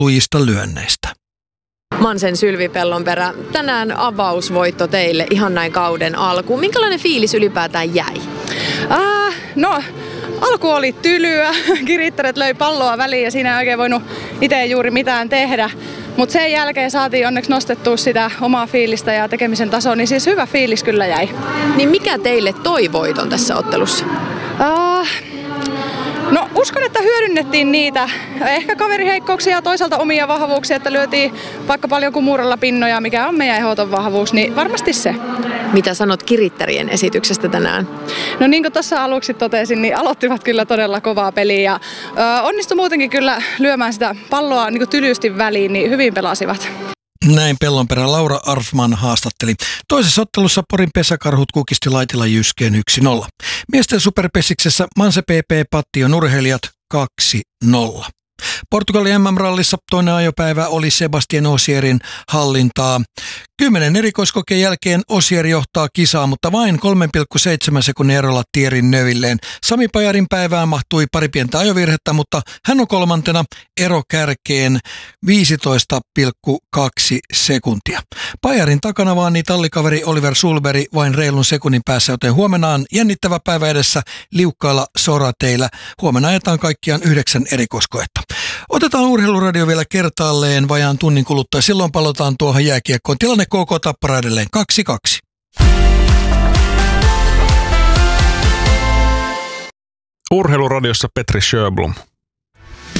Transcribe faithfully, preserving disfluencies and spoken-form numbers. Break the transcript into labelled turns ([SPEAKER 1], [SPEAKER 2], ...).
[SPEAKER 1] lujista lyönneistä.
[SPEAKER 2] Mansen Sylvi Pellonperä, tänään avausvoitto teille ihan näin kauden alkuun. Minkälainen fiilis ylipäätään jäi?
[SPEAKER 3] Äh, no, alku oli tylyä. Kirittäret löi palloa väliin ja siinä ei oikein voinut itse juuri mitään tehdä. Mutta sen jälkeen saatiin onneksi nostettua sitä omaa fiilistä ja tekemisen tasoa, niin siis hyvä fiilis kyllä jäi.
[SPEAKER 2] Niin mikä teille toi voiton tässä ottelussa?
[SPEAKER 3] Äh, No uskon, että hyödynnettiin niitä. Ehkä kaveriheikkouksia ja toisaalta omia vahvuuksia, että lyötiin vaikka paljon kumuralla pinnoja, mikä on meidän ehdoton vahvuus, niin varmasti se.
[SPEAKER 2] Mitä sanot kirittärien esityksestä tänään?
[SPEAKER 3] No niin kuin tuossa aluksi totesin, niin aloittivat kyllä todella kovaa peliä ja ö, onnistui muutenkin kyllä lyömään sitä palloa niin kuin tylysti väliin, niin hyvin pelasivat.
[SPEAKER 1] Näin Pellonperä Laura Arfman haastatteli. Toisessa ottelussa Porin pesäkarhut kukisti Laitila Jyskeen yksi nolla. Miesten superpesiksessä Manse P P Pattion urheilijat kaksi nolla. Portugalin M M-rallissa toinen ajopäivä oli Sebastien Osierin hallintaa. Kymmenen erikoiskokeen jälkeen Osier johtaa kisaa, mutta vain kolme pilkku seitsemän sekunnin erolla Thierryn Neuvilleen. Sami Pajarin päivään mahtui pari pientä ajovirhettä, mutta hän on kolmantena ero kärkeen viisitoista pilkku kaksi sekuntia. Pajarin takana vaan niin tallikaveri Oliver Sulberg vain reilun sekunnin päässä, joten huomenna on jännittävä päivä edessä liukkailla sorateillä. Huomenna ajetaan kaikkiaan yhdeksän erikoiskoetta. Otetaan Urheiluradio vielä kertaalleen vajaan tunnin kuluttua. Silloin palataan tuohon jääkiekkoon. Tilanne K K Tappara edelleen kaksi kaksi.
[SPEAKER 4] Urheiluradiossa Petri Sjöblom.